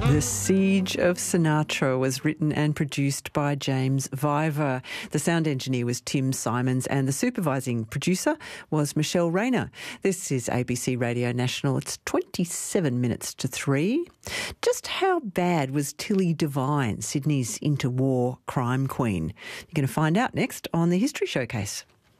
The Siege of Sinatra was written and produced by James Viver. The sound engineer was Tim Simons and the supervising producer was Michelle Rayner. This is ABC Radio National. It's 27 minutes to 3. Just how bad was Tilly Devine, Sydney's interwar crime queen? You're going to find out next on the History Showcase.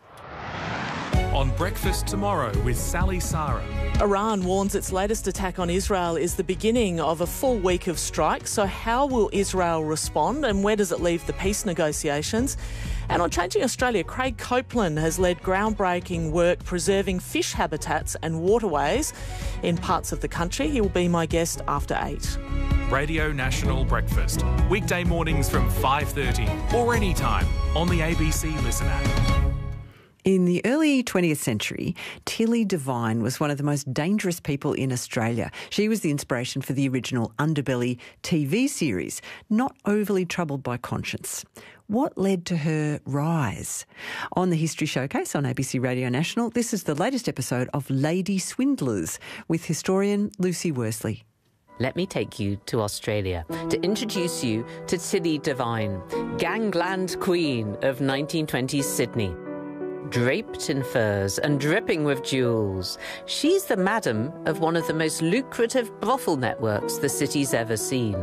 On Breakfast Tomorrow with Sally Sarah. Iran warns its latest attack on Israel is the beginning of a full week of strikes. So how will Israel respond and where does it leave the peace negotiations? And on Changing Australia, Craig Copeland has led groundbreaking work preserving fish habitats and waterways in parts of the country. He will be my guest after 8. Radio National Breakfast. Weekday mornings from 5:30 or anytime on the ABC Listen app. In the early 20th century, Tilly Devine was one of the most dangerous people in Australia. She was the inspiration for the original Underbelly TV series, Not Overly Troubled by Conscience. What led to her rise? On the History Showcase on ABC Radio National, this is the latest episode of Lady Swindlers with historian Lucy Worsley. Let me take you to Australia to introduce you to Tilly Devine, gangland queen of 1920s Sydney. Draped in furs and dripping with jewels, she's the madam of one of the most lucrative brothel networks the city's ever seen.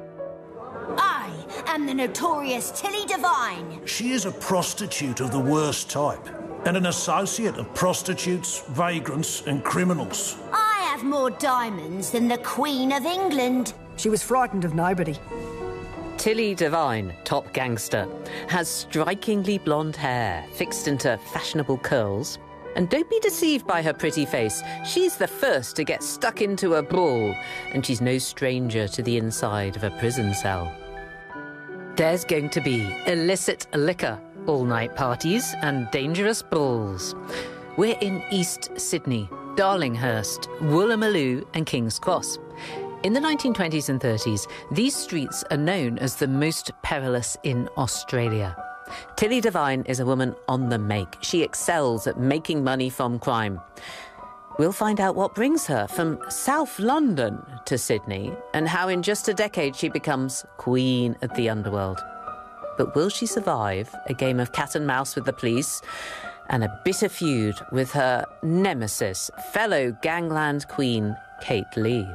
I am the notorious Tilly Devine. She is a prostitute of the worst type and an associate of prostitutes, vagrants and criminals. I have more diamonds than the Queen of England. She was frightened of nobody. Tilly Devine, top gangster, has strikingly blonde hair fixed into fashionable curls. And don't be deceived by her pretty face. She's the first to get stuck into a brawl, and she's no stranger to the inside of a prison cell. There's going to be illicit liquor, all-night parties and dangerous brawls. We're in East Sydney, Darlinghurst, Woolloomooloo and King's Cross. In the 1920s and 30s, these streets are known as the most perilous in Australia. Tilly Devine is a woman on the make. She excels at making money from crime. We'll find out what brings her from South London to Sydney and how in just a decade she becomes queen of the underworld. But will she survive a game of cat and mouse with the police and a bitter feud with her nemesis, fellow gangland queen, Kate Leigh?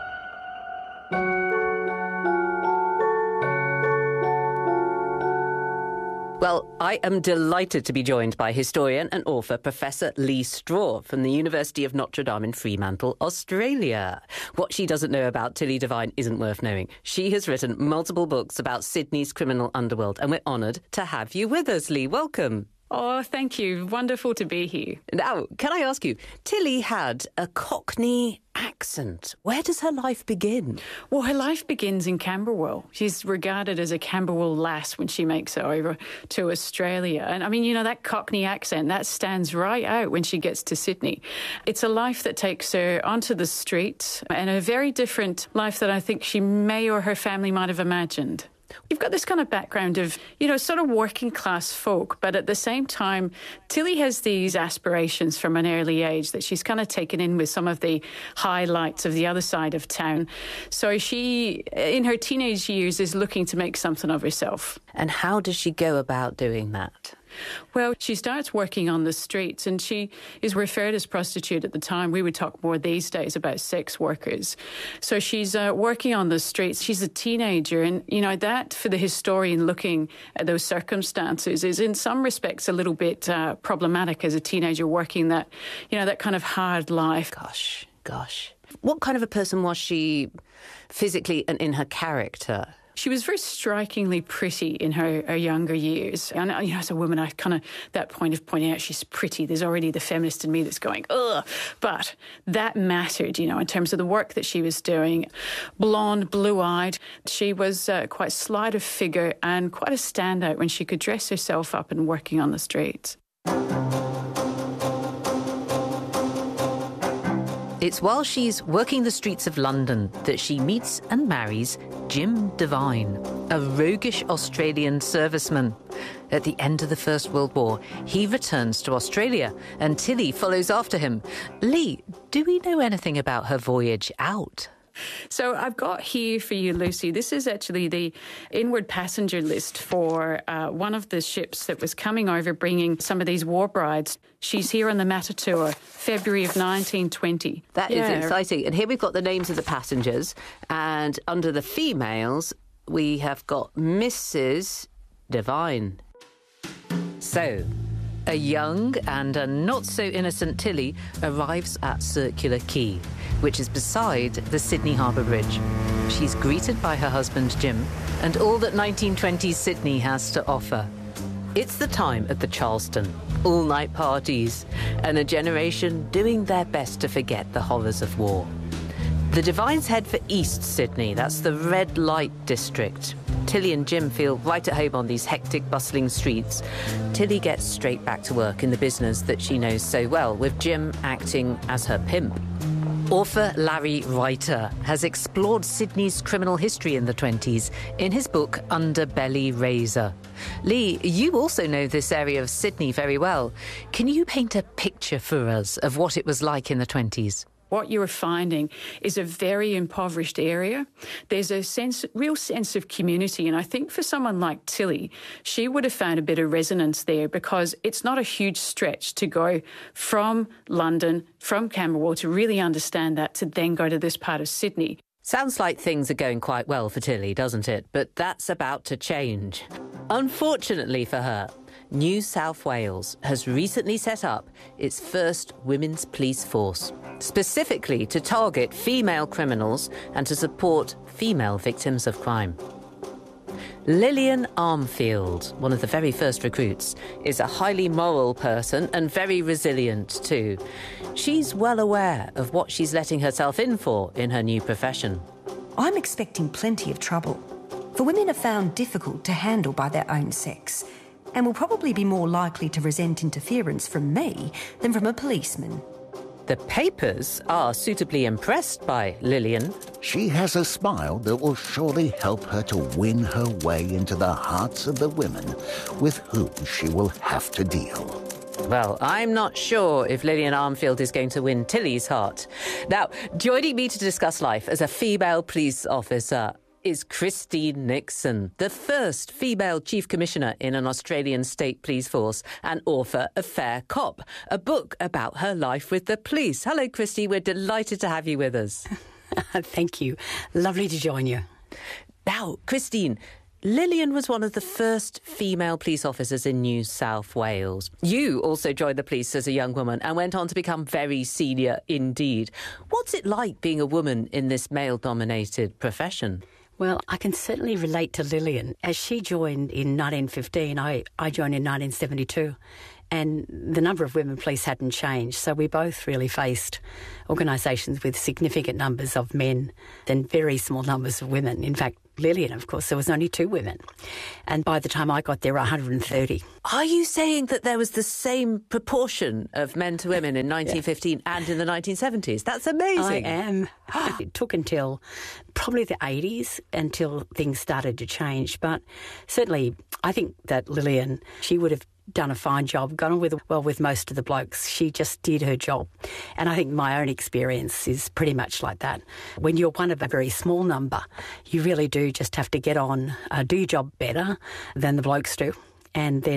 Well, I am delighted to be joined by historian and author Professor Lee Straw from the University of Notre Dame in Fremantle, Australia. What she doesn't know about Tilly Devine isn't worth knowing. She has written multiple books about Sydney's criminal underworld, and we're honoured to have you with us, Lee. Welcome. Oh, thank you. Wonderful to be here. Now, can I ask you, Tilly had a Cockney accent. Where does her life begin? Well, her life begins in Camberwell. She's regarded as a Camberwell lass when she makes it over to Australia. And I mean, you know, that Cockney accent, that stands right out when she gets to Sydney. It's a life that takes her onto the street and a very different life that I think she may or her family might have imagined. You've got this kind of background of, you know, sort of working class folk, but at the same time, Tilly has these aspirations from an early age that she's kind of taken in with some of the highlights of the other side of town. So she, in her teenage years, is looking to make something of herself. And how does she go about doing that? Well, she starts working on the streets and she is referred as prostitute at the time. We would talk more these days about sex workers. So she's working on the streets. She's a teenager and, you know, that for the historian looking at those circumstances is in some respects a little bit problematic as a teenager working that, you know, that kind of hard life. Gosh. What kind of a person was she physically and in her character? She was very strikingly pretty in her younger years. And, you know, as a woman, I kind of, that point of pointing out she's pretty, there's already the feminist in me that's going, ugh. But that mattered, you know, in terms of the work that she was doing. Blonde, blue-eyed. She was quite slight of figure and quite a standout when she could dress herself up and working on the streets. It's while she's working the streets of London that she meets and marries Jim Devine, a roguish Australian serviceman. At the end of the First World War, he returns to Australia and Tilly follows after him. Lee, do we know anything about her voyage out? So I've got here for you, Lucy, this is actually the inward passenger list for one of the ships that was coming over bringing some of these war brides. She's here on the Matatuur, February of 1920. That is exciting. And here we've got the names of the passengers, and under the females, we have got Mrs. Devine. So, a young and a not-so-innocent Tilly arrives at Circular Quay, which is beside the Sydney Harbour Bridge. She's greeted by her husband Jim and all that 1920s Sydney has to offer. It's the time at the Charleston, all-night parties, and a generation doing their best to forget the horrors of war. The Devines head for East Sydney, that's the red light district. Tilly and Jim feel right at home on these hectic, bustling streets. Tilly gets straight back to work in the business that she knows so well, with Jim acting as her pimp. Author Larry Reiter has explored Sydney's criminal history in the 20s in his book Underbelly Razor. Lee, you also know this area of Sydney very well. Can you paint a picture for us of what it was like in the 20s? What you're finding is a very impoverished area. There's a real sense of community. And I think for someone like Tilly, she would have found a bit of resonance there because it's not a huge stretch to go from London, from Camberwell, to really understand that, to then go to this part of Sydney. Sounds like things are going quite well for Tilly, doesn't it? But that's about to change. Unfortunately for her, New South Wales has recently set up its first women's police force, specifically to target female criminals and to support female victims of crime. Lillian Armfield, one of the very first recruits, is a highly moral person and very resilient too. She's well aware of what she's letting herself in for in her new profession. I'm expecting plenty of trouble. For women are found difficult to handle by their own sex and will probably be more likely to resent interference from me than from a policeman. The papers are suitably impressed by Lillian. She has a smile that will surely help her to win her way into the hearts of the women with whom she will have to deal. Well, I'm not sure if Lillian Armfield is going to win Tilly's heart. Now, joining me to discuss life as a female police officer is Christine Nixon, the first female Chief Commissioner in an Australian state police force and author of Fair Cop, a book about her life with the police. Hello, Christy. We're delighted to have you with us. Thank you. Lovely to join you. Now, Christine, Lillian was one of the first female police officers in New South Wales. You also joined the police as a young woman and went on to become very senior indeed. What's it like being a woman in this male-dominated profession? Well, I can certainly relate to Lillian. As she joined in 1915, I joined in 1972, and the number of women police hadn't changed. So we both really faced organisations with significant numbers of men and very small numbers of women. In fact, Lillian, of course, there was only 2 women. And by the time I got there, 130. Are you saying that there was the same proportion of men to women in 1915 and in the 1970s? That's amazing. I am. It took until probably the 80s until things started to change. But certainly, I think that Lillian, she would have done a fine job, got on with most of the blokes. She just did her job. And I think my own experience is pretty much like that. When you're one of a very small number, you really do just have to get on, do your job better than the blokes do. And then